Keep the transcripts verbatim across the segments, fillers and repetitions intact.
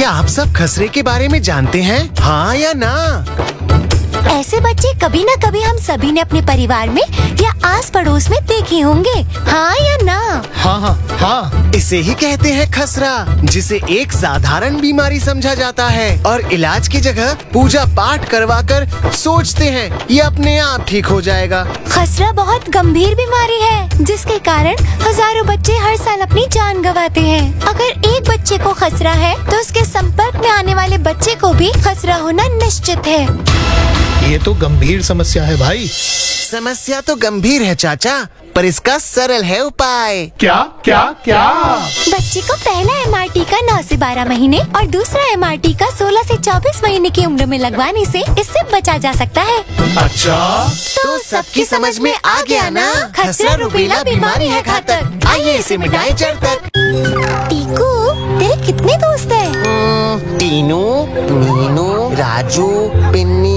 क्या आप सब खसरे के बारे में जानते हैं? हाँ या ना? ऐसे बच्चे कभी न कभी हम सभी ने अपने परिवार में या आस पड़ोस में देखे होंगे, हाँ या ना? हाँ हाँ हाँ, इसे ही कहते हैं खसरा, जिसे एक साधारण बीमारी समझा जाता है और इलाज की जगह पूजा पाठ करवा कर सोचते हैं ये अपने आप ठीक हो जाएगा। खसरा बहुत गंभीर बीमारी है जिसके कारण हजारों बच्चे हर साल अपनी जान गंवाते हैं। अगर एक बच्चे को खसरा है तो उसके संपर्क में आने वाले बच्चे को भी खसरा होना निश्चित है। ये तो गंभीर समस्या है भाई। समस्या तो गंभीर है चाचा, पर इसका सरल है उपाय। क्या क्या क्या? बच्चे को पहला एम आर टी का नौ से बारह महीने और दूसरा एम आर टी का सोलह से चौबीस महीने की उम्र में लगवाने से इससे बचा जा सकता है। अच्छा, तो सबकी समझ में आ गया ना? खसरा रूबेला बीमारी है घातक, आइए इसे मिटाएं जड़ तक। टीकू, तेरे कितने दोस्त हैं? टीनू, मीनू, राजू, पिन्नी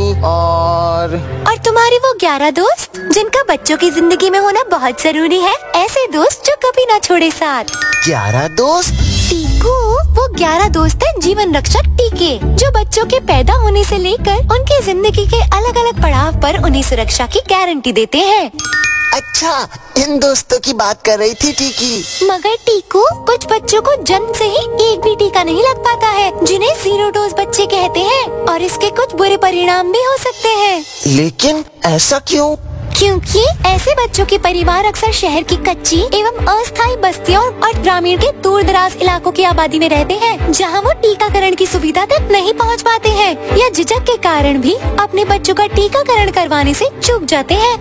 और और तुम्हारे वो ग्यारह दोस्त जिनका बच्चों की जिंदगी में होना बहुत जरूरी है, ऐसे दोस्त जो कभी ना छोड़े साथ। ग्यारह दोस्त? टीकू, वो ग्यारह दोस्त हैं जीवन रक्षक टीके, जो बच्चों के पैदा होने से लेकर उनकी जिंदगी के अलग अलग पड़ाव पर उन्हें सुरक्षा की गारंटी देते हैं। अच्छा, इन दोस्तों की बात कर रही थी टीकी। मगर टीकू, कुछ बच्चों को जन्म से ही एक भी टीका नहीं लग पाता है, जिन्हें जीरो डोज बच्चे कहते हैं, और इसके कुछ बुरे परिणाम भी हो सकते हैं। लेकिन ऐसा क्यों? क्योंकि ऐसे बच्चों के परिवार अक्सर शहर की कच्ची एवं अस्थायी बस्तियों और ग्रामीण के दूर दराज इलाकों की आबादी में रहते हैं, जहां वो टीकाकरण की सुविधा तक नहीं पहुंच पाते हैं या झिझक के कारण भी अपने बच्चों का टीकाकरण करवाने से चूक जाते हैं।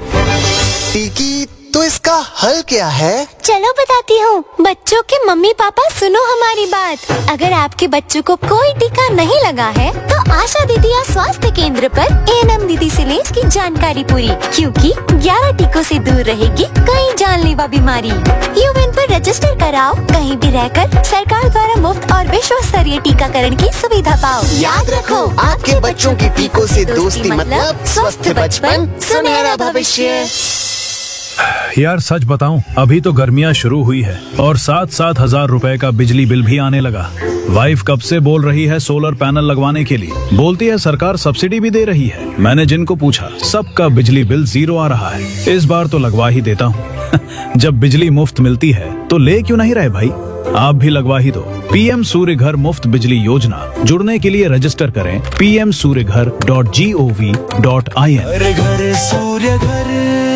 टीकी, तो इसका हल क्या है? चलो बताती हूँ। बच्चों के मम्मी पापा सुनो हमारी बात। अगर आपके बच्चों को कोई टीका नहीं लगा है तो आशा दीदी या स्वास्थ्य केंद्र पर ए एन एम दीदी से लें इसकी जानकारी पूरी, क्योंकि ग्यारह टीकों से दूर रहेगी कई जानलेवा बीमारी। यूएन पर रजिस्टर कराओ, कहीं भी रहकर सरकार द्वारा मुफ्त और विश्व स्तरीय टीकाकरण की सुविधा पाओ। याद रखो, आपके बच्चों की टीकों से दोस्ती मतलब स्वस्थ बचपन, सुनहरा भविष्य। यार सच बताऊं, अभी तो गर्मियां शुरू हुई है और सात सात हजार रुपए का बिजली बिल भी आने लगा। वाइफ कब से बोल रही है सोलर पैनल लगवाने के लिए, बोलती है सरकार सब्सिडी भी दे रही है। मैंने जिनको पूछा सबका बिजली बिल जीरो आ रहा है। इस बार तो लगवा ही देता हूँ। जब बिजली मुफ्त मिलती है तो ले क्यों नहीं रहे भाई, आप भी लगवा ही दो। पीएम सूर्य घर मुफ्त बिजली योजना, जुड़ने के लिए रजिस्टर करें पी एम सूर्य घर dot G O V dot I N. घर घर सूर्य घर।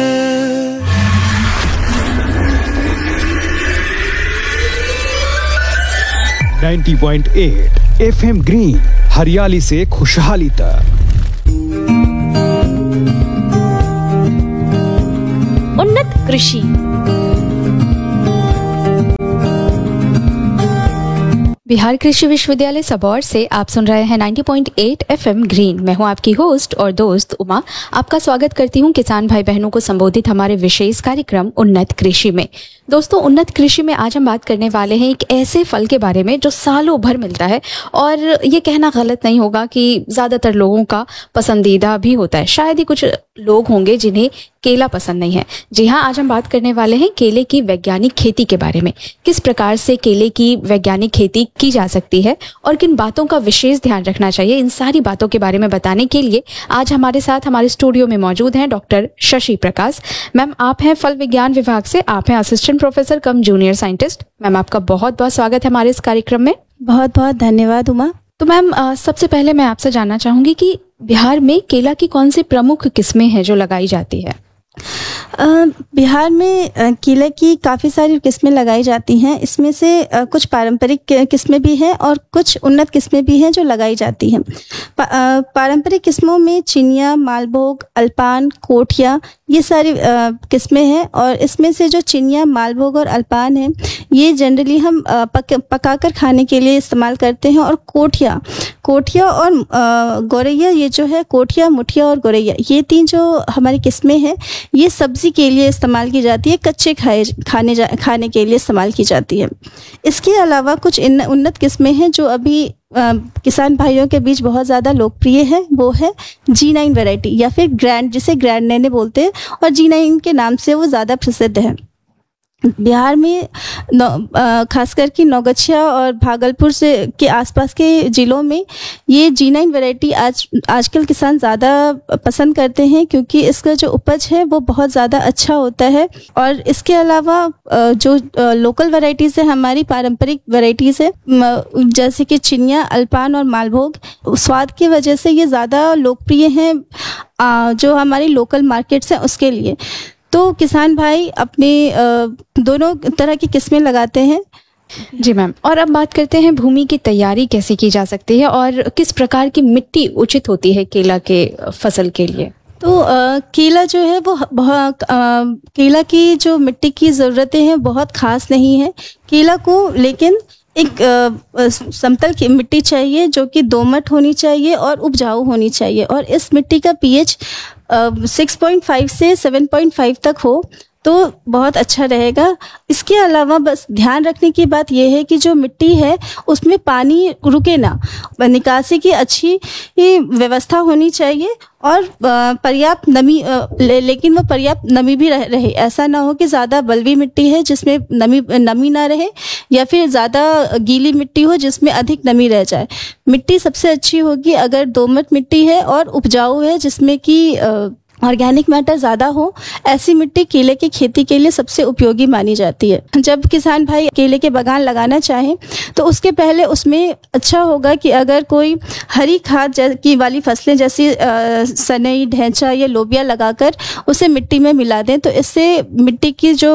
नब्बे पॉइंट आठ एफ एम ग्रीन, हरियाली से खुशहाली तक। उन्नत कृषि। बिहार कृषि विश्वविद्यालय सबौर से आप सुन रहे हैं नब्बे पॉइंट आठ एफ एम ग्रीन। मैं हूं आपकी होस्ट और दोस्त उमा। आपका स्वागत करती हूं किसान भाई बहनों को संबोधित हमारे विशेष कार्यक्रम उन्नत कृषि में। दोस्तों, उन्नत कृषि में आज हम बात करने वाले हैं एक ऐसे फल के बारे में जो सालों भर मिलता है और ये कहना गलत नहीं होगा कि ज्यादातर लोगों का पसंदीदा भी होता है। शायद ही कुछ लोग होंगे जिन्हें केला पसंद नहीं है। जी हाँ, आज हम बात करने वाले हैं केले की वैज्ञानिक खेती के बारे में। किस प्रकार से केले की वैज्ञानिक खेती की जा सकती है और किन बातों का विशेष ध्यान रखना चाहिए, इन सारी बातों के बारे में बताने के लिए आज हमारे साथ हमारे स्टूडियो में मौजूद हैं डॉक्टर शशि प्रकाश। मैम, आप हैं फल विज्ञान विभाग से, आप हैं असिस्टेंट प्रोफेसर कम जूनियर साइंटिस्ट। मैम, आपका बहुत बहुत स्वागत है हमारे इस कार्यक्रम में। बहुत बहुत धन्यवाद उमा। तो मैम, सबसे पहले मैं आपसे जानना चाहूंगी कि बिहार में केला की कौन सी प्रमुख किस्में हैं जो लगाई जाती है? बिहार में केले की काफ़ी सारी किस्में लगाई जाती हैं। इसमें से कुछ पारंपरिक किस्में भी हैं और कुछ उन्नत किस्में भी हैं जो लगाई जाती हैं। पारंपरिक किस्मों में चिनिया, मालभोग, अल्पान, कोठिया, ये सारी किस्में हैं। और इसमें से जो चिनिया, मालभोग और अल्पान हैं, ये जनरली हम पक पकाकर खाने के लिए इस्तेमाल करते हैं। और कोठिया कोठिया और गौरैया, ये जो है कोठिया, मुठिया और गौरैया, ये तीन जो हमारी किस्में हैं, ये सब्जी के लिए इस्तेमाल की जाती है, कच्चे खाए खाने जा, खाने के लिए इस्तेमाल की जाती है। इसके अलावा कुछ उन्नत किस्में हैं जो अभी आ, किसान भाइयों के बीच बहुत ज़्यादा लोकप्रिय है। वो है जी नाइन वैरायटी या फिर ग्रैंड, जिसे ग्रैंड नैने बोलते हैं, और जी नाइन के नाम से वो ज़्यादा प्रसिद्ध है। बिहार में खास करके नौगछिया और भागलपुर से के आसपास के ज़िलों में ये जी नाइन वैरायटी आज आजकल किसान ज़्यादा पसंद करते हैं, क्योंकि इसका जो उपज है वो बहुत ज़्यादा अच्छा होता है। और इसके अलावा जो लोकल वैरायटीज़ है, हमारी पारंपरिक वैरायटीज़ है, जैसे कि चिनिया, अल्पान और मालभोग, स्वाद की वजह से ये ज़्यादा लोकप्रिय हैं जो हमारी लोकल मार्केट्स हैं उसके लिए। तो किसान भाई अपने दोनों तरह की किस्में लगाते हैं। जी मैम, और अब बात करते हैं भूमि की तैयारी कैसे की जा सकती है और किस प्रकार की मिट्टी उचित होती है केला के फसल के लिए। तो आ, केला जो है वो बहुत केला की जो मिट्टी की ज़रूरतें हैं बहुत ख़ास नहीं है। केला को लेकिन एक आ, समतल की मिट्टी चाहिए जो कि दोमट होनी चाहिए और उपजाऊ होनी चाहिए, और इस मिट्टी का पीएच सिक्स पॉइंट फाइव से सेवन पॉइंट फाइव तक हो तो बहुत अच्छा रहेगा। इसके अलावा बस ध्यान रखने की बात यह है कि जो मिट्टी है उसमें पानी रुके ना, निकासी की अच्छी व्यवस्था होनी चाहिए और पर्याप्त नमी, ले, लेकिन वो पर्याप्त नमी भी रह, रहे। ऐसा ना हो कि ज़्यादा बलवी मिट्टी है जिसमें नमी नमी ना रहे, या फिर ज़्यादा गीली मिट्टी हो जिसमें अधिक नमी रह जाए। मिट्टी सबसे अच्छी होगी अगर दोमट मिट्टी है और उपजाऊ है, जिसमें कि ऑर्गेनिक मैटर ज़्यादा हो। ऐसी मिट्टी केले की खेती के लिए सबसे उपयोगी मानी जाती है। जब किसान भाई केले के बागान लगाना चाहें तो उसके पहले उसमें अच्छा होगा कि अगर कोई हरी खाद की वाली फसलें जैसी सनई, ढैंचा या लोबिया लगाकर उसे मिट्टी में मिला दें, तो इससे मिट्टी की जो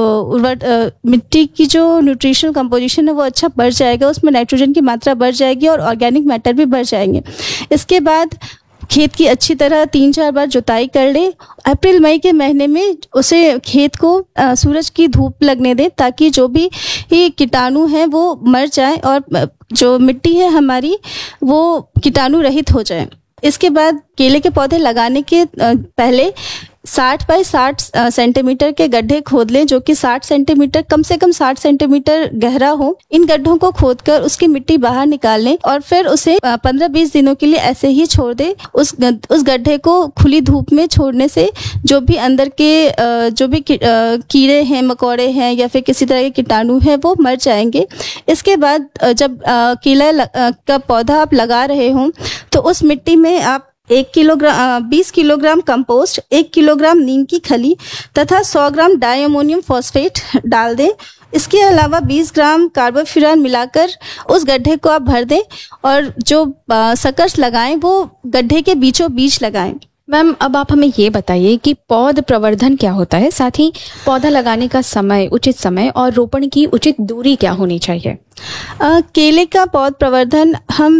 उर्वर मिट्टी की जो न्यूट्रिशनल कंपोजिशन है वो अच्छा बढ़ जाएगा, उसमें नाइट्रोजन की मात्रा बढ़ जाएगी और ऑर्गेनिक मैटर भी बढ़ जाएंगे। इसके बाद खेत की अच्छी तरह तीन चार बार जुताई कर ले। अप्रैल मई के महीने में उसे खेत को आ, सूरज की धूप लगने दें ताकि जो भी ही कीटाणु हैं वो मर जाए और जो मिट्टी है हमारी वो कीटाणु रहित हो जाए। इसके बाद केले के पौधे लगाने के पहले साठ बाई साठ सेंटीमीटर के गड्ढे खोद लें, जो कि साठ सेंटीमीटर कम से कम साठ सेंटीमीटर गहरा हो। इन गड्ढों को खोदकर उसकी मिट्टी बाहर निकाल लें और फिर उसे पंद्रह बीस दिनों के लिए ऐसे ही छोड़ दें। उस उस गड्ढे को खुली धूप में छोड़ने से जो भी अंदर के जो भी कीड़े हैं, मकोड़े हैं या फिर किसी तरह के कीटाणु हैं वो मर जाएंगे। इसके बाद जब केला का पौधा आप लगा रहे हों तो उस मिट्टी में आप एक किलोग्राम बीस किलोग्राम कंपोस्ट, एक किलोग्राम नीम की खली तथा सौ ग्राम डाई अमोनियम फॉस्फेट डाल दें। इसके अलावा बीस ग्राम कार्बोफ्यूरॉन मिलाकर उस गड्ढे को आप भर दें और जो सकर्स लगाएं वो गड्ढे के बीचों बीच लगाएं। मैम, अब आप हमें ये बताइए कि पौध प्रवर्धन क्या होता है, साथ ही पौधा लगाने का समय, उचित समय और रोपण की उचित दूरी क्या होनी चाहिए। आ, केले का पौध प्रवर्धन हम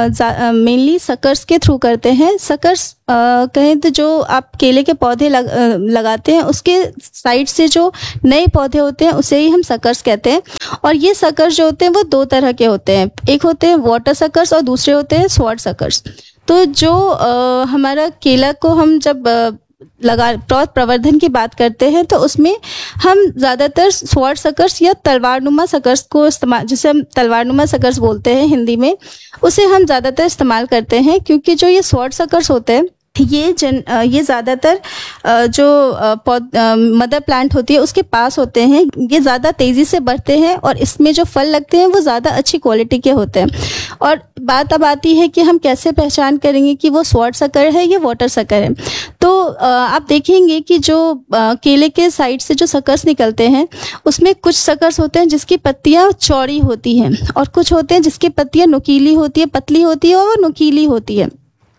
मेनली सकर्स के थ्रू करते हैं। सकर्स कहें तो जो आप केले के पौधे लग, आ, लगाते हैं उसके साइड से जो नए पौधे होते हैं उसे ही हम सकर्स कहते हैं। और ये सकर्स जो होते हैं वो दो तरह के होते हैं, एक होते हैं वाटर सकर्स और दूसरे होते हैं स्वॉर्ड सकर्स। तो जो आ, हमारा केला को हम जब आ, लगा पौध प्रवर्धन की बात करते हैं तो उसमें हम ज़्यादातर स्वॉर्ड सकर्स या तलवारनुमा सकर्स को इस्तेमाल, जिसे हम तलवारनुमा सकर्स बोलते हैं हिंदी में, उसे हम ज़्यादातर इस्तेमाल करते हैं। क्योंकि जो ये स्वॉर्ड सकर्स होते हैं ये जन ये ज़्यादातर जो पौध मदर प्लांट होती है उसके पास होते हैं। ये ज़्यादा तेज़ी से बढ़ते हैं और इसमें जो फल लगते हैं वो ज़्यादा अच्छी क्वालिटी के होते हैं। और बात अब आती है कि हम कैसे पहचान करेंगे कि वो स्वॉर्ड सकर है या वाटर सकर है। तो आप देखेंगे कि जो केले के साइड से जो सकर्स निकलते हैं उसमें कुछ सकर्स होते हैं जिसकी पत्तियाँ चौड़ी होती हैं और कुछ होते हैं जिसकी पत्तियाँ नुकीली होती है, पतली होती है और नुकीली होती है।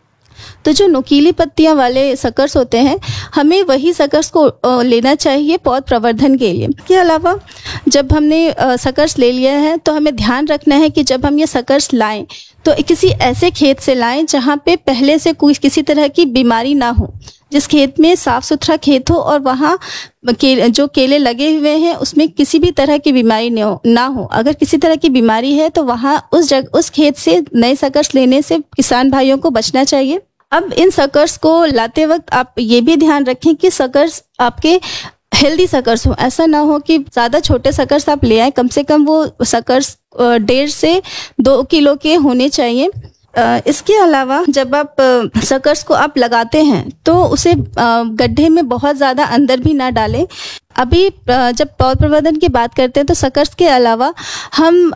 तो जो नुकीली पत्तियां वाले सकर्स होते हैं हमें वही सकर्स को लेना चाहिए पौध प्रवर्धन के लिए। इसके अलावा जब हमने सकर्स ले लिया है तो हमें ध्यान रखना है कि जब हम ये सकर्स लाएं तो किसी ऐसे खेत से लाएं जहां पे पहले से कोई किसी तरह की बीमारी ना हो, जिस खेत में साफ सुथरा खेत हो और वहाँ के, जो केले लगे हुए हैं उसमें किसी भी तरह की बीमारी न हो, ना हो। अगर किसी तरह की बीमारी है तो वहाँ उस जगह उस खेत से नए सकर्स लेने से किसान भाइयों को बचना चाहिए। अब इन सकर्स को लाते वक्त आप ये भी ध्यान रखें कि सकर्स आपके हेल्दी सकर्स हो। ऐसा ना हो कि ज़्यादा छोटे सकर्स आप ले आए, कम से कम वो सकर्स डेढ़ से दो किलो के होने चाहिए। इसके अलावा जब आप सकर्स को आप लगाते हैं तो उसे गड्ढे में बहुत ज़्यादा अंदर भी ना डालें। अभी अ, जब पौध प्रवर्धन की बात करते हैं तो सकर्स के अलावा हम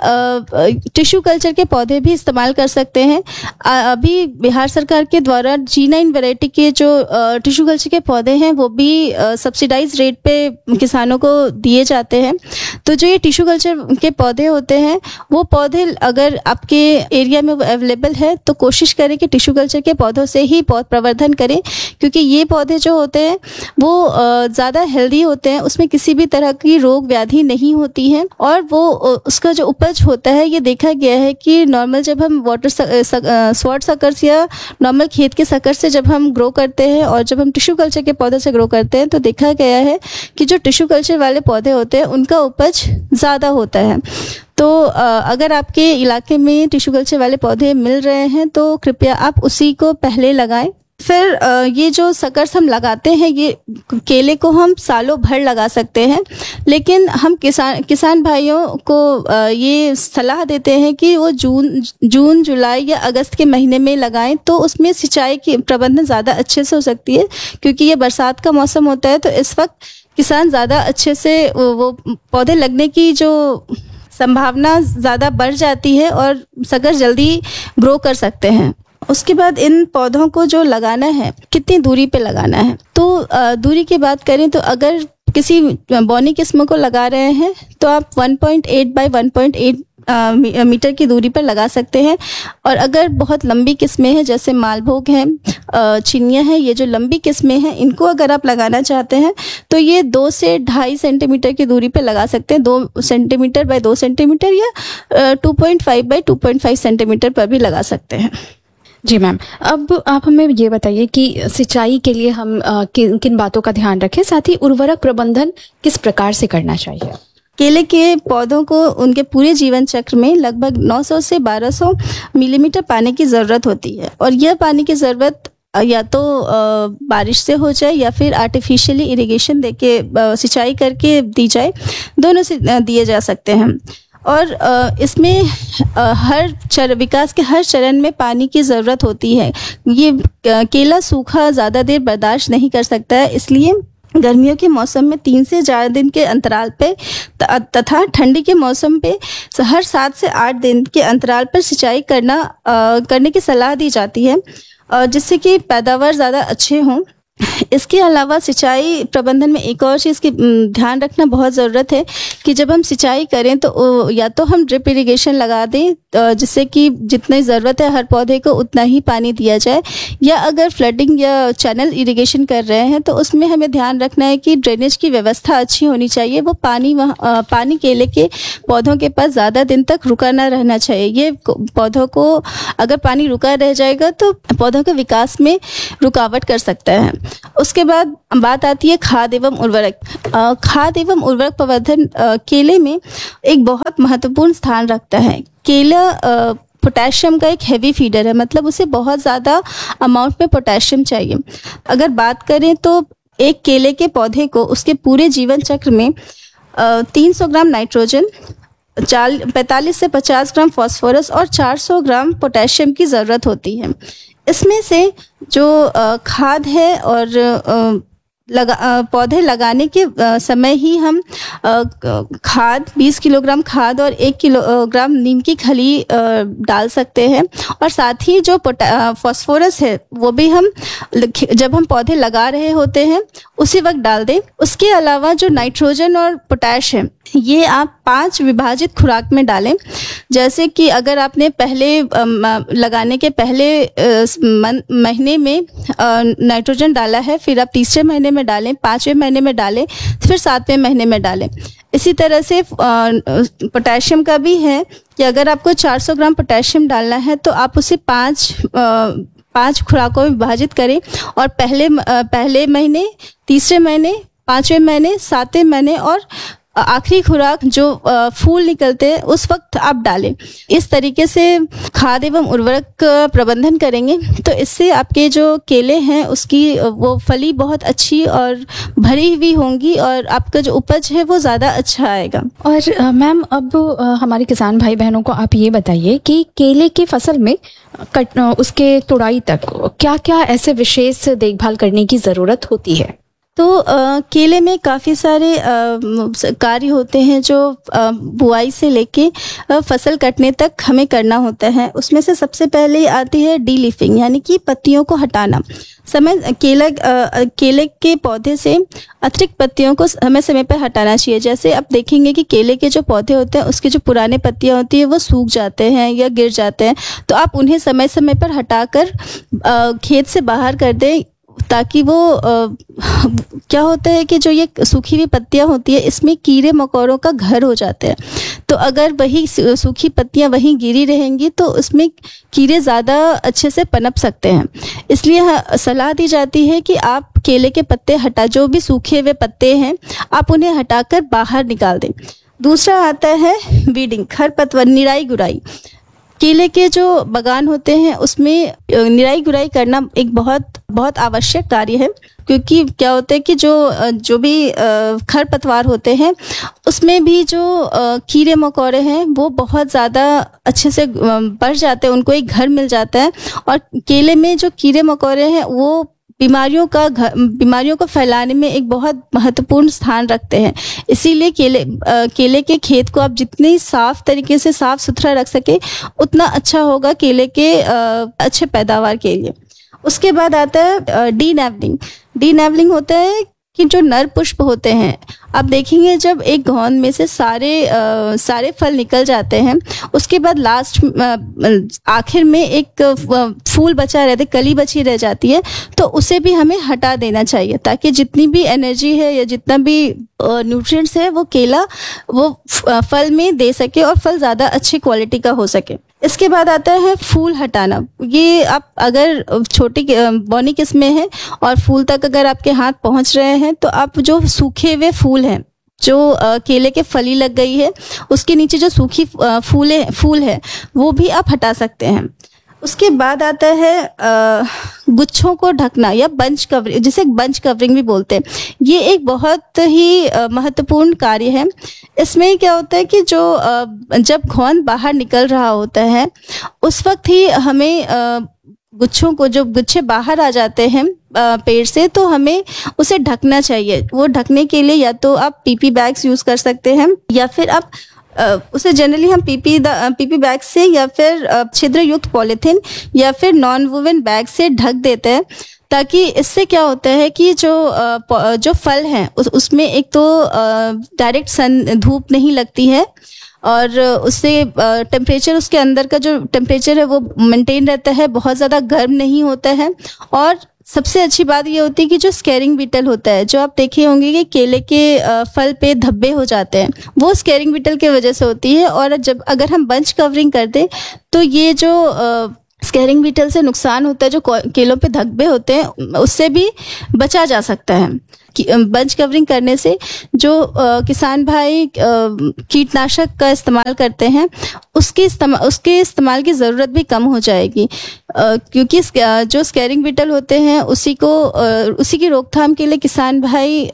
टिश्यू कल्चर के पौधे भी इस्तेमाल कर सकते हैं। अ, अभी बिहार सरकार के द्वारा जी नाइन वैरायटी के जो टिश्यू कल्चर के पौधे हैं वो भी सब्सिडाइज रेट पे किसानों को दिए जाते हैं। तो जो ये टिश्यू कल्चर के पौधे होते हैं वो पौधे अगर आपके एरिया में अवेलेबल है तो कोशिश करें कि टिश्यू कल्चर के पौधों से ही पौध प्रवर्धन करें, क्योंकि ये पौधे जो होते हैं वो ज़्यादा हेल्दी होते हैं, उसमें किसी भी तरह की रोग व्याधि नहीं होती है और वो उसका जो उपज होता है ये देखा गया है कि नॉर्मल जब हम वाटर स्वॉट सकर्स या नॉर्मल खेत के सकर से जब हम ग्रो करते हैं और जब हम टिश्यू कल्चर के पौधे से ग्रो करते हैं तो देखा गया है कि जो टिश्यू कल्चर वाले पौधे होते हैं उनका उपज ज़्यादा होता है। तो अगर आपके इलाके में टिश्यू कल्चर वाले पौधे मिल रहे हैं तो कृपया आप उसी को पहले लगाएं। फिर ये जो सकर्स हम लगाते हैं ये केले को हम सालों भर लगा सकते हैं, लेकिन हम किसान किसान भाइयों को ये सलाह देते हैं कि वो जून जून जुलाई या अगस्त के महीने में लगाएं, तो उसमें सिंचाई की प्रबंधन ज़्यादा अच्छे से हो सकती है, क्योंकि ये बरसात का मौसम होता है। तो इस वक्त किसान ज़्यादा अच्छे से वो पौधे लगने की जो संभावना ज़्यादा बढ़ जाती है और सकर जल्दी ग्रो कर सकते हैं। उसके बाद इन पौधों को जो लगाना है कितनी दूरी पे लगाना है, तो दूरी की बात करें तो अगर किसी बौनी किस्म को लगा रहे हैं तो आप one point eight by one point eight metre की दूरी पर लगा सकते हैं। और अगर बहुत लंबी किस्में हैं जैसे मालभोग हैं, चिनिया है, ये जो लंबी किस्में हैं इनको अगर आप लगाना चाहते हैं तो ये दो से ढाई सेंटीमीटर की दूरी पे लगा सकते हैं। दो सेंटीमीटर बाय दो सेंटीमीटर या two point five by two point five centimetre पर भी लगा सकते हैं। जी मैम, अब आप हमें ये बताइए कि सिंचाई के लिए हम आ, किन किन बातों का ध्यान रखें, साथ ही उर्वरक प्रबंधन किस प्रकार से करना चाहिए। केले के पौधों को उनके पूरे जीवन चक्र में लगभग नौ सौ से बारह सौ मिलीमीटर पानी की ज़रूरत होती है और यह पानी की ज़रूरत या तो बारिश से हो जाए या फिर आर्टिफिशियली इरिगेशन देके सिंचाई करके दी जाए, दोनों से दिए जा सकते हैं। और इसमें हर चर विकास के हर चरण में पानी की ज़रूरत होती है। ये केला सूखा ज़्यादा देर बर्दाश्त नहीं कर सकता है, इसलिए गर्मियों के मौसम में तीन से चार दिन के अंतराल पे तथा ठंडी के मौसम पे हर सात से आठ दिन के अंतराल पर सिंचाई करना आ, करने की सलाह दी जाती है, जिससे कि पैदावार ज़्यादा अच्छे हों। इसके अलावा सिंचाई प्रबंधन में एक और चीज़ की ध्यान रखना बहुत ज़रूरत है कि जब हम सिंचाई करें तो या तो हम ड्रिप इरिगेशन लगा दें जिससे कि जितनी ज़रूरत है हर पौधे को उतना ही पानी दिया जाए, या अगर फ्लडिंग या चैनल इरिगेशन कर रहे हैं तो उसमें हमें ध्यान रखना है कि ड्रेनेज की व्यवस्था अच्छी होनी चाहिए। वो पानी वहाँ पानी केले के पौधों के पास ज़्यादा दिन तक रुका ना रहना चाहिए। ये पौधों को अगर पानी रुका रह जाएगा तो पौधों के विकास में रुकावट कर सकता है। उसके बाद बात आती है खाद एवं उर्वरक। खाद एवं उर्वरक प्रवर्धन केले में एक बहुत महत्वपूर्ण स्थान रखता है। केला पोटेशियम का एक हैवी फीडर है, मतलब उसे बहुत ज़्यादा अमाउंट में पोटेशियम चाहिए। अगर बात करें तो एक केले के पौधे को उसके पूरे जीवन चक्र में तीन सौ ग्राम नाइट्रोजन, चाल पैंतालीस से पचास ग्राम फास्फोरस और चार सौ ग्राम पोटेशियम की ज़रूरत होती है। इसमें से जो खाद है और लगा पौधे लगाने के समय ही हम खाद बीस किलोग्राम खाद और एक किलोग्राम नीम की खली डाल सकते हैं, और साथ ही जो फास्फोरस है वो भी हम जब हम पौधे लगा रहे होते हैं उसी वक्त डाल दें। उसके अलावा जो नाइट्रोजन और पोटैश है ये आप पांच विभाजित खुराक में डालें। जैसे कि अगर आपने पहले लगाने के पहले महीने में नाइट्रोजन डाला है, फिर आप तीसरे महीने में डालें, पाँचवें महीने में डालें, फिर सातवें महीने में डालें। इसी तरह से पोटेशियम का भी है कि अगर आपको चार सौ ग्राम पोटेशियम डालना है तो आप उसे पाँच पाँच खुराकों में विभाजित करें और पहले पहले महीने, तीसरे महीने, पाँचवें महीने, सातवें महीने और आखिरी खुराक जो फूल निकलते हैं उस वक्त आप डालें। इस तरीके से खाद एवं उर्वरक प्रबंधन करेंगे तो इससे आपके जो केले हैं उसकी वो फली बहुत अच्छी और भरी हुई होंगी और आपका जो उपज है वो ज़्यादा अच्छा आएगा। और मैम अब हमारे किसान भाई बहनों को आप ये बताइए कि केले की फसल में कट उसके तुड़ाई तक क्या क्या ऐसे विशेष देखभाल करने की ज़रूरत होती है। तो अ, केले में काफ़ी सारे अ, कार्य होते हैं जो अ, बुआई से लेके अ, फसल कटने तक हमें करना होता है। उसमें से सबसे पहले आती है डीलीफिंग, यानी कि पत्तियों को हटाना। समय केला अ, केले के पौधे से अतिरिक्त पत्तियों को समय समय पर हटाना चाहिए। जैसे आप देखेंगे कि केले के जो पौधे होते हैं उसकी जो पुराने पत्तियां होती है वो सूख जाते हैं या गिर जाते हैं, तो आप उन्हें समय समय पर हटाकर अ, खेत से बाहर कर दें, ताकि वो आ, क्या होता है कि जो ये सूखी हुई पत्तियां होती है इसमें कीड़े मकोड़ों का घर हो जाते हैं। तो अगर वही सूखी पत्तियां वहीं गिरी रहेंगी तो उसमें कीड़े ज़्यादा अच्छे से पनप सकते हैं। इसलिए सलाह दी जाती है कि आप केले के पत्ते हटा, जो भी सूखे हुए पत्ते हैं आप उन्हें हटाकर बाहर निकाल दें। दूसरा आता है वीडिंग, खरपतवार, निराई गुड़ाई। केले के जो बागान होते हैं उसमें निराई गुड़ाई करना एक बहुत बहुत आवश्यक कार्य है, क्योंकि क्या होता है कि जो जो भी खरपतवार होते हैं उसमें भी जो कीड़े मकोड़े हैं वो बहुत ज़्यादा अच्छे से बढ़ जाते हैं, उनको एक घर मिल जाता है। और केले में जो कीड़े मकोड़े हैं वो बीमारियों का बीमारियों को फैलाने में एक बहुत महत्वपूर्ण स्थान रखते हैं। इसीलिए केले केले के खेत को आप जितनी साफ तरीके से साफ सुथरा रख सके उतना अच्छा होगा केले के अच्छे पैदावार के लिए। उसके बाद आता है डी नेवलिंग। डी नेवलिंग होता है कि जो नर पुष्प होते हैं, आप देखेंगे जब एक घौन में से सारे आ, सारे फल निकल जाते हैं, उसके बाद लास्ट आखिर में एक फूल बचा रहता है, कली बची रह जाती है, तो उसे भी हमें हटा देना चाहिए, ताकि जितनी भी एनर्जी है या जितना भी न्यूट्रिएंट्स है वो केला वो फल में दे सके और फल ज़्यादा अच्छी क्वालिटी का हो सके। इसके बाद आता है फूल हटाना। ये आप अगर छोटी बौनी किस्में हैं और फूल तक अगर आपके हाथ पहुंच रहे हैं तो आप जो सूखे हुए फूल हैं, जो केले के फली लग गई है उसके नीचे जो सूखी फूले फूल है वो भी आप हटा सकते हैं। उसके बाद आता है गुच्छों को ढकना या बंच कवरिंग, जिसे बंच कवरिंग भी बोलते हैं। ये एक बहुत ही महत्वपूर्ण कार्य है। इसमें क्या होता है कि जो जब घौन बाहर निकल रहा होता है उस वक्त ही हमें गुच्छों को, जो गुच्छे बाहर आ जाते हैं पेड़ से, तो हमें उसे ढकना चाहिए। वो ढकने के लिए या तो आप पीपी बैग्स यूज़ कर सकते हैं या फिर आप उसे जनरली हम पीपी पीपी बैग से या फिर छिद्र युक्त पॉलीथीन या फिर नॉन वुवन बैग से ढक देते हैं, ताकि इससे क्या होता है कि जो जो फल हैं उस उसमें एक तो डायरेक्ट सन धूप नहीं लगती है और उससे टेम्परेचर, उसके अंदर का जो टेम्परेचर है वो मेंटेन रहता है, बहुत ज़्यादा गर्म नहीं होता है। और सबसे अच्छी बात ये होती है कि जो स्केरिंग बीटल होता है, जो आप देखे होंगे कि केले के फल पे धब्बे हो जाते हैं, वो स्केरिंग बीटल की वजह से होती है। और जब अगर हम बंच कवरिंग कर दें तो ये जो स्केरिंग बीटल से नुकसान होता है, जो केलों पे धब्बे होते हैं, उससे भी बचा जा सकता है। बंच कवरिंग करने से जो आ, किसान भाई कीटनाशक का इस्तेमाल करते हैं उसके इस्तेमाल उसके इस्तेमाल की ज़रूरत भी कम हो जाएगी, आ, क्योंकि जो स्केरिंग बीटल होते हैं उसी को आ, उसी की रोकथाम के लिए किसान भाई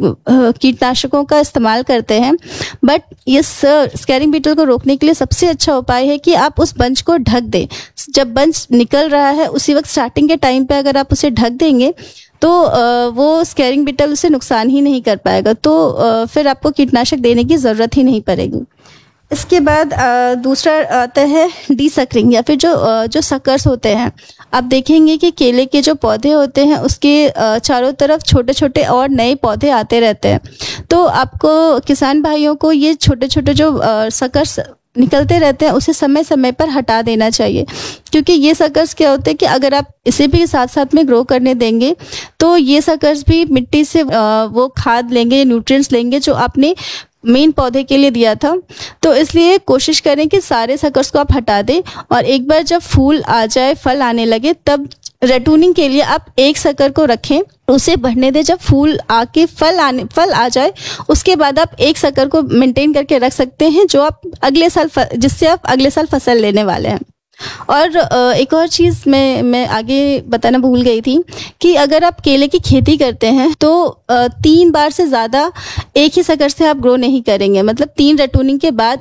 कीटनाशकों का इस्तेमाल करते हैं। बट इस स्केरिंग बीटल को रोकने के लिए सबसे अच्छा उपाय है कि आप उस बंच को ढक दें। जब बंच निकल रहा है उसी वक्त स्टार्टिंग के टाइम पे अगर आप उसे ढक देंगे तो वो स्केरिंग बीटल उसे नुकसान ही नहीं कर पाएगा, तो फिर आपको कीटनाशक देने की ज़रूरत ही नहीं पड़ेगी। इसके बाद दूसरा आता है डीसकरिंग या फिर जो जो सकर्स होते हैं। आप देखेंगे कि केले के जो पौधे होते हैं उसके चारों तरफ छोटे छोटे और नए पौधे आते रहते हैं, तो आपको किसान भाइयों को ये छोटे छोटे जो सकर्स निकलते रहते हैं उसे समय समय पर हटा देना चाहिए, क्योंकि ये सकर्स क्या होते हैं कि अगर आप इसे भी साथ साथ में ग्रो करने देंगे तो ये सकर्स भी मिट्टी से वो खाद लेंगे, न्यूट्रिएंट्स लेंगे जो आपने मेन पौधे के लिए दिया था। तो इसलिए कोशिश करें कि सारे सकर्स को आप हटा दें और एक बार जब फूल आ जाए, फल आने लगे, तब रेटूनिंग के लिए आप एक सकर को रखें, उसे बढ़ने दें। जब फूल आके फल आने फल आ जाए उसके बाद आप एक सकर को मेंटेन करके रख सकते हैं, जो आप अगले साल जिससे आप अगले साल फसल लेने वाले हैं। और एक और चीज़ मैं मैं आगे बताना भूल गई थी कि अगर आप केले की खेती करते हैं तो तीन बार से ज़्यादा एक ही सकर से आप ग्रो नहीं करेंगे। मतलब तीन रेटूनिंग के बाद आप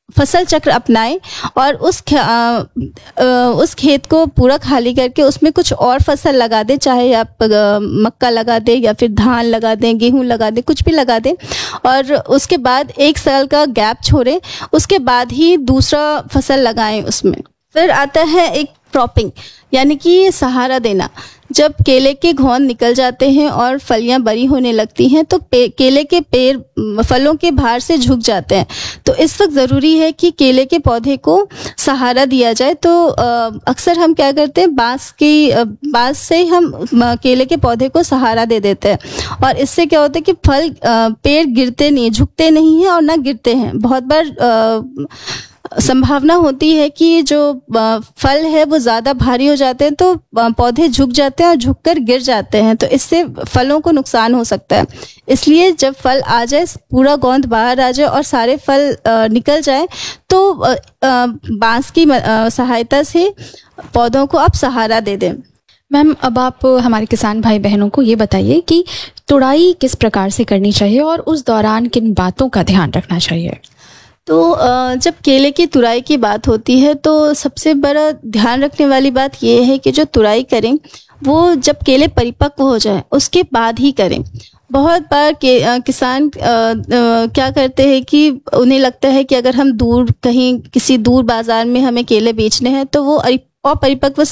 फसल चक्र अपनाएं और उस खे, आ, आ, उस खेत को पूरा खाली करके उसमें कुछ और फसल लगा दें, चाहे आप आ, मक्का लगा दें या फिर धान लगा दें, गेहूं लगा दें, कुछ भी लगा दें, और उसके बाद एक साल का गैप छोड़ें, उसके बाद ही दूसरा फसल लगाएं उसमें। फिर आता है एक क्रॉपिंग, यानी कि सहारा देना। जब केले के घौन निकल जाते हैं और फलियां बड़ी होने लगती हैं तो केले के पेड़ फलों के भार से झुक जाते हैं, तो इस वक्त ज़रूरी है कि केले के पौधे को सहारा दिया जाए। तो अक्सर हम क्या करते हैं, बांस की बांस से हम केले के पौधे को सहारा दे देते हैं, और इससे क्या होता है कि फल पेड़ गिरते नहीं, झुकते नहीं हैं और ना गिरते हैं। बहुत बार संभावना होती है कि जो फल है वो ज़्यादा भारी हो जाते हैं तो पौधे झुक जाते हैं और झुककर गिर जाते हैं, तो इससे फलों को नुकसान हो सकता है। इसलिए जब फल आ जाए, पूरा गोंद बाहर आ जाए और सारे फल निकल जाए, तो बांस की सहायता से पौधों को आप सहारा दे दें। मैम, अब आप हमारे किसान भाई बहनों को ये बताइए कि तुड़ाई किस प्रकार से करनी चाहिए और उस दौरान किन बातों का ध्यान रखना चाहिए। तो जब केले की तुराई की बात होती है तो सबसे बड़ा ध्यान रखने वाली बात यह है कि जो तुराई करें वो जब केले परिपक्व हो जाए उसके बाद ही करें। बहुत बार के आ, किसान आ, आ, क्या करते हैं कि उन्हें लगता है कि अगर हम दूर कहीं किसी दूर बाजार में हमें केले बेचने हैं तो वो अपरिपक्व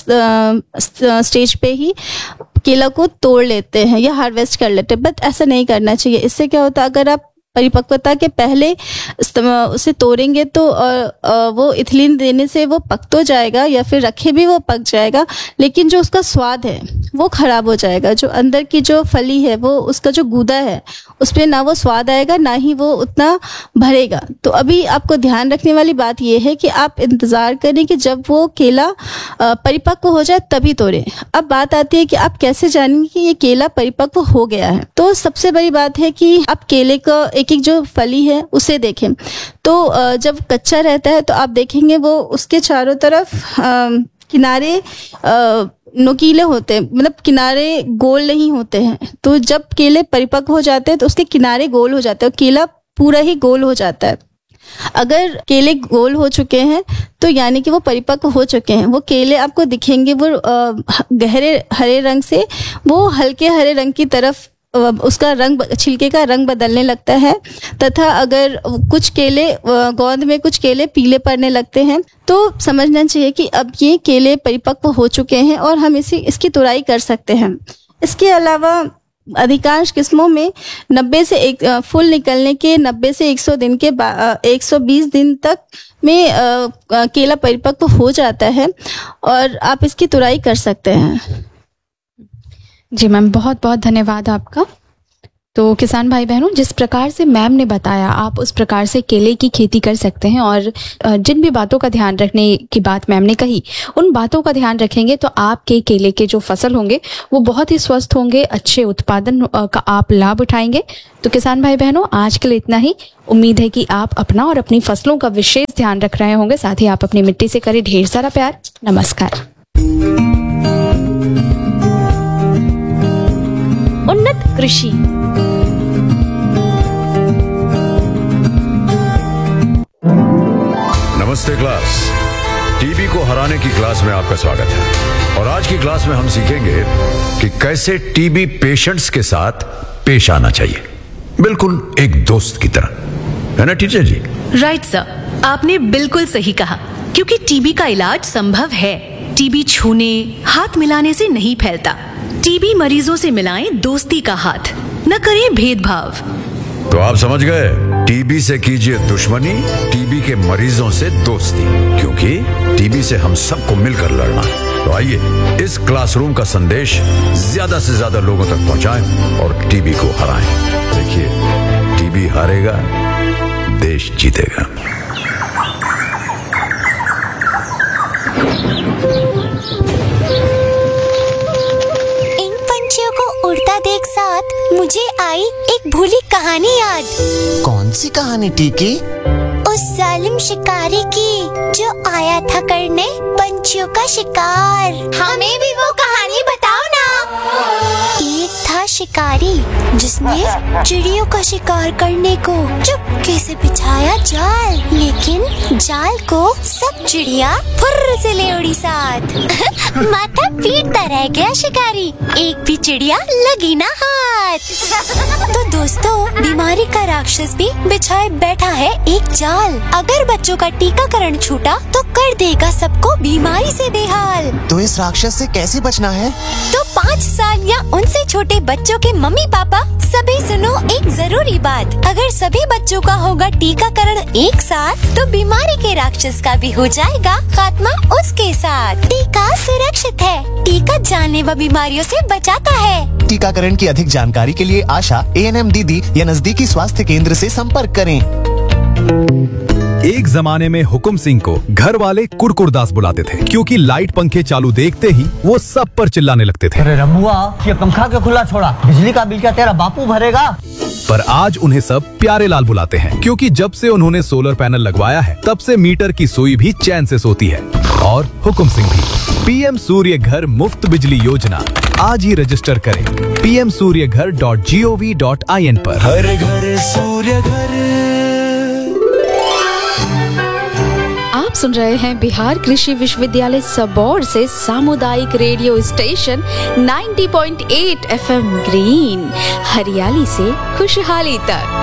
स्टेज पे ही केला को तोड़ लेते हैं या हार्वेस्ट कर लेते हैं, बट ऐसा नहीं करना चाहिए। इससे क्या होता है, अगर आप परिपक्वता के पहले उसे तोड़ेंगे तो वो इथिलीन देने से वो पक तो जाएगा या फिर रखे भी वो पक जाएगा, लेकिन जो उसका स्वाद है वो खराब हो जाएगा। जो अंदर की जो फली है वो उसका जो गूदा है उसमें ना वो स्वाद आएगा ना ही वो उतना भरेगा। तो अभी आपको ध्यान रखने वाली बात ये है कि आप इंतज़ार करें कि जब वो केला परिपक्व हो जाए तभी तोड़ें। अब बात आती है कि आप कैसे जानेंगे कि ये केला परिपक्व हो गया है। तो सबसे बड़ी बात है कि आप केले का एक एक जो फली है उसे देखें। तो जब कच्चा रहता है तो आप देखेंगे वो उसके चारों तरफ किनारे नुकीले होते हैं, मतलब किनारे गोल नहीं होते हैं। तो जब केले परिपक्व हो जाते हैं तो उसके किनारे गोल हो जाते हैं और केला पूरा ही गोल हो जाता है। अगर केले गोल हो चुके हैं तो यानी कि वो परिपक्व हो चुके हैं। वो केले आपको दिखेंगे वो गहरे हरे रंग से वो हल्के हरे रंग की तरफ उसका रंग, छिलके का रंग बदलने लगता है, तथा अगर कुछ केले गोंद में कुछ केले पीले पड़ने लगते हैं तो समझना चाहिए कि अब ये केले परिपक्व हो चुके हैं और हम इसी इसकी तुड़ाई कर सकते हैं। इसके अलावा अधिकांश किस्मों में नब्बे से एक फूल निकलने के नब्बे से एक सौ दिन के एक सौ बीस दिन तक में केला परिपक्व हो जाता है और आप इसकी तुड़ाई कर सकते हैं। जी मैम, बहुत बहुत धन्यवाद आपका। तो किसान भाई बहनों, जिस प्रकार से मैम ने बताया आप उस प्रकार से केले की खेती कर सकते हैं, और जिन भी बातों का ध्यान रखने की बात मैम ने कही उन बातों का ध्यान रखेंगे तो आपके केले के जो फसल होंगे वो बहुत ही स्वस्थ होंगे, अच्छे उत्पादन का आप लाभ उठाएंगे। तो किसान भाई बहनों, आज के लिए इतना ही। उम्मीद है कि आप अपना और अपनी फसलों का विशेष ध्यान रख रहे होंगे, साथ ही आप अपनी मिट्टी से करें ढेर सारा प्यार। नमस्कार। उन्नत कृषि। नमस्ते क्लास, टीबी को हराने की क्लास में आपका स्वागत है। और आज की क्लास में हम सीखेंगे कि कैसे टीबी पेशेंट्स के साथ पेश आना चाहिए, बिल्कुल एक दोस्त की तरह, है ना टीचर जी? राइट सर, आपने बिल्कुल सही कहा, क्योंकि टीबी का इलाज संभव है। टीबी छूने, हाथ मिलाने से नहीं फैलता। टीबी मरीजों से मिलाएं दोस्ती का हाथ, न करें भेदभाव। तो आप समझ गए, टीबी से कीजिए दुश्मनी, टीबी के मरीजों से दोस्ती, क्योंकि टीबी से हम सबको मिलकर लड़ना है। तो आइए इस क्लासरूम का संदेश ज्यादा से ज्यादा लोगों तक पहुंचाएं और टीबी को हराएं। देखिए, टीबी हारेगा, देश जीतेगा। उड़ता देख साथ मुझे आई एक भूली कहानी याद। कौन सी कहानी टीकी? उस जालिम शिकारी की जो आया था करने पंछियों का शिकार। हमें भी वो कहानी बताओ ना। एक था शिकारी जिसने चिड़ियों का शिकार करने को चुपके से बिछाया जाल, लेकिन जाल को सब चिड़िया फुर्र से ले उड़ी साथ। माथा पीटता रह गया शिकारी, एक भी चिड़िया लगी ना हाथ। तो दोस्तों, बीमारी का राक्षस भी बिछाए बैठा है एक जाल। अगर बच्चों का टीकाकरण छूटा तो कर देगा सबको बीमारी से बेहाल। तो इस राक्षस से कैसे बचना है? तो पाँच साल या उनसे छोटे बच्चों के मम्मी पापा सभी सुनो एक जरूरी बात। अगर सभी बच्चों का होगा टीकाकरण एक साथ तो बीमारी के राक्षस का भी हो जाएगा खात्मा उसके साथ। टीका सुरक्षित है, टीका जानलेवा बीमारियों से बचाता है। टीकाकरण की अधिक जानकारी के लिए आशा, ए एन एम दीदी या नजदीकी स्वास्थ्य केंद्र से संपर्क करें। एक जमाने में हुकुम सिंह को घर वाले कुरकुरदास बुलाते थे, क्योंकि लाइट पंखे चालू देखते ही वो सब पर चिल्लाने लगते थे। अरे रमुआ, ये पंखा क्यों खुला छोड़ा? बिजली का बिल क्या तेरा बापू भरेगा? पर आज उन्हें सब प्यारे लाल बुलाते हैं, क्योंकि जब से उन्होंने सोलर पैनल लगवाया है तब से मीटर की सुई भी चैन से सोती है। और हुकुम सिंह भी। पीएम सूर्य घर मुफ्त बिजली योजना आज ही रजिस्टर करें पी एम सूर्य घर dot G O V dot I N पर। हर घर सूर्य घर। आप सुन रहे हैं बिहार कृषि विश्वविद्यालय सबौर से सामुदायिक रेडियो स्टेशन नब्बे पॉइंट आठ एफ एम ग्रीन, हरियाली से खुशहाली तक।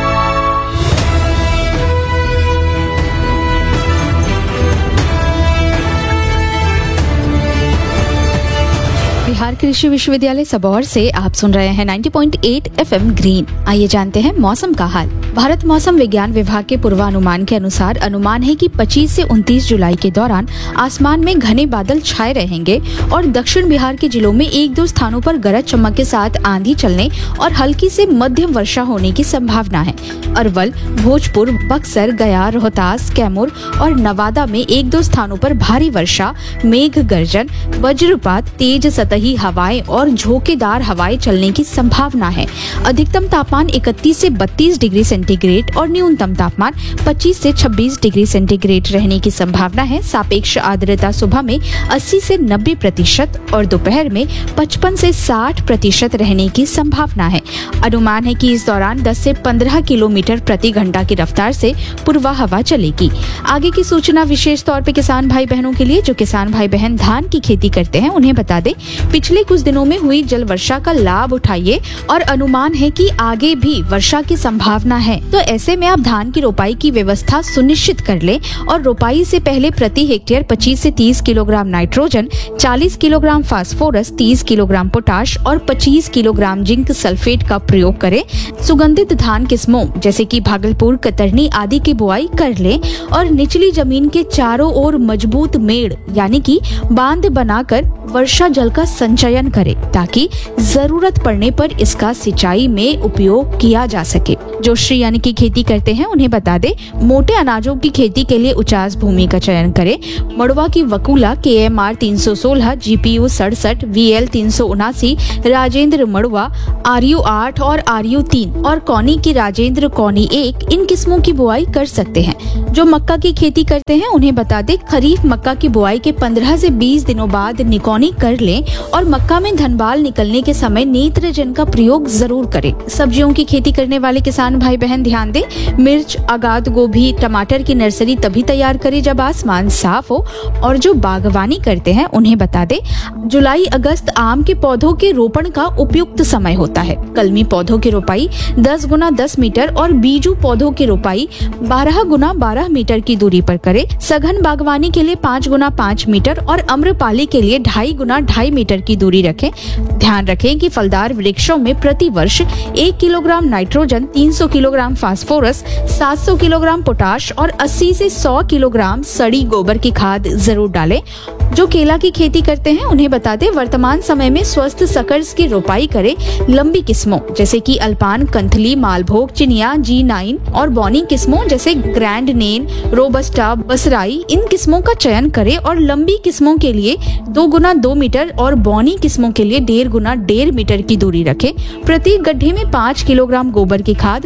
बिहार कृषि विश्वविद्यालय सबौर से आप सुन रहे हैं नब्बे पॉइंट आठ एफ एम ग्रीन। आइए जानते हैं मौसम का हाल। भारत मौसम विज्ञान विभाग के पूर्वानुमान के अनुसार अनुमान है कि पच्चीस से उनतीस जुलाई के दौरान आसमान में घने बादल छाए रहेंगे और दक्षिण बिहार के जिलों में एक दो स्थानों पर गरज चमक के साथ आंधी चलने और हल्की से मध्यम वर्षा होने की संभावना है। अरवल, भोजपुर, बक्सर, गया, रोहतास, कैमूर और नवादा में एक दो स्थानों पर भारी वर्षा, मेघ गर्जन, वज्रपात, तेज सतही हवाएं और झोंकेदार हवाएं चलने की संभावना है। अधिकतम तापमान इकतीस से बत्तीस डिग्री सेंटीग्रेड और न्यूनतम तापमान पच्चीस से छब्बीस डिग्री सेंटीग्रेड रहने की संभावना है। सापेक्ष आर्द्रता सुबह में अस्सी से नब्बे प्रतिशत और दोपहर में पचपन से साठ प्रतिशत रहने की संभावना है। अनुमान है कि इस दौरान दस से पंद्रह किलोमीटर प्रति घंटा की रफ्तार से पूर्वा हवा चलेगी। आगे की सूचना विशेष तौर पे किसान भाई बहनों के लिए जो किसान भाई बहन धान की खेती करते हैं, उन्हें बता दें पिछले कुछ दिनों में हुई जल वर्षा का लाभ उठाइए और अनुमान है कि आगे भी वर्षा की संभावना है। तो ऐसे में आप धान की रोपाई की व्यवस्था सुनिश्चित कर लें और रोपाई से पहले प्रति हेक्टेयर पच्चीस से तीस किलोग्राम नाइट्रोजन, चालीस किलोग्राम फास्फोरस, तीस किलोग्राम पोटाश और पच्चीस किलोग्राम जिंक सल्फेट का प्रयोग करें। सुगंधित धान किस्मों जैसे कि भागलपुर, कतरनी आदि की बुआई कर लें और निचली जमीन के चारों ओर मजबूत मेड़ यानी कि बांध बनाकर वर्षा जल का संचयन करें ताकि जरूरत पड़ने पर इसका सिंचाई में उपयोग किया जा सके। जो श्री यानी की खेती करते हैं उन्हें बता दे मोटे अनाजों की खेती के लिए उचास भूमि का चयन करें। मड़वा की वकुला के एम आर तीन सौ सोलह, जी पी यू सड़सठ, वी एल तीन सौ उनासी, राजेंद्र मड़वा, आर यू आठ और आर यू तीन और कौनी की राजेंद्र कौनी एक इन किस्मों की बुआई कर सकते हैं। जो मक्का की खेती करते हैं उन्हें बता दे खरीफ मक्का की बुआई के पंद्रह से बीस दिनों बाद निकौनी कर लें और मक्का में धनबाल निकलने के समय नेत्रजन का प्रयोग जरूर करें। सब्जियों की खेती करने वाले किसान भाई बहन ध्यान दें, मिर्च, आगाद गोभी, टमाटर की नर्सरी तभी तैयार करें जब आसमान साफ हो। और जो बागवानी करते हैं उन्हें बता दें जुलाई अगस्त आम के पौधों के रोपण का उपयुक्त समय होता है। कलमी पौधों की रोपाई दस गुना दस मीटर और बीजू पौधों की रोपाई बारह गुना बारह मीटर की दूरी पर करें। सघन बागवानी के लिए पाँच गुना पाँच मीटर और अम्रपाली के लिए ढाई गुना ढाई मीटर की दूरी रखें। ध्यान रखें कि फलदार वृक्षों में प्रति वर्ष एक किलोग्राम नाइट्रोजन, तीन सौ किलोग्राम फास्फोरस, सात सौ किलोग्राम पोटाश और अस्सी से सौ किलोग्राम सड़ी गोबर की खाद जरूर डालें। जो केला की खेती करते हैं उन्हें बता दें वर्तमान समय में स्वस्थ सकर्स की रोपाई करें। लंबी किस्मों जैसे कि अल्पान, कंथली, मालभोग, चिनिया, जी नाइन और बौनी किस्मों जैसे ग्रैंड नेन, रोबस्टा, बसराई इन किस्मों का चयन करें और लंबी किस्मों के लिए दो गुना दो मीटर और बौनी किस्मों के लिए डेढ़ गुना डेढ़ मीटर की दूरी रखें। प्रत्येक गड्ढे में पाँच किलोग्राम गोबर की खाद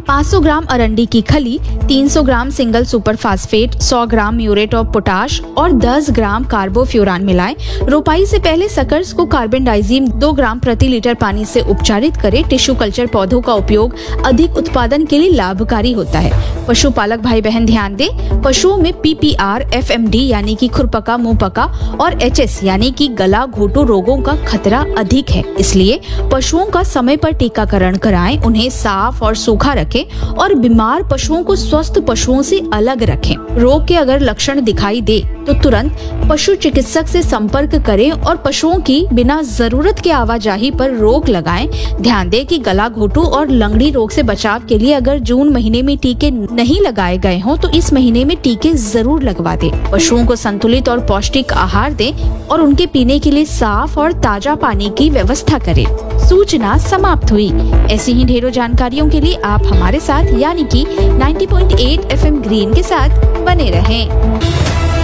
पाँच सौ ग्राम अरंडी की खली, तीन सौ ग्राम सिंगल सुपर फास्फेट, सौ ग्राम म्यूरेट ऑफ पोटाश और दस ग्राम कार्बोफ्यूरान मिलाएं। रोपाई से पहले सकर्स को कार्बेंडाइजिम दो ग्राम प्रति लीटर पानी से उपचारित करें। टिश्यू कल्चर पौधों का उपयोग अधिक उत्पादन के लिए लाभकारी होता है। पशुपालक भाई बहन ध्यान दें, पशुओं में पीपीआर, एफएमडी यानी कि खुरपका, मुंह पका और एचएस यानी कि गला घोटू रोगों का खतरा अधिक है। इसलिए पशुओं का समय पर टीकाकरण कराएं, उन्हें साफ और सूखा रखें और बीमार पशुओं को स्वस्थ पशुओं से अलग रखें। रोग के अगर लक्षण दिखाई दे तो तुरंत पशु चिकित्सक से संपर्क करें और पशुओं की बिना जरूरत के आवाजाही पर रोक लगाएं। ध्यान दें कि गला घोटू और लंगड़ी रोग से बचाव के लिए अगर जून महीने में टीके नहीं लगाए गए हों तो इस महीने में टीके जरूर लगवा दें। पशुओं को संतुलित और पौष्टिक आहार दें और उनके पीने के लिए साफ और ताजा पानी की व्यवस्था करें। सूचना समाप्त हुई। ऐसी ही ढेरों जानकारियों के लिए आप हमारे साथ यानी कि नब्बे पॉइंट आठ एफएम ग्रीन के साथ बने रहें।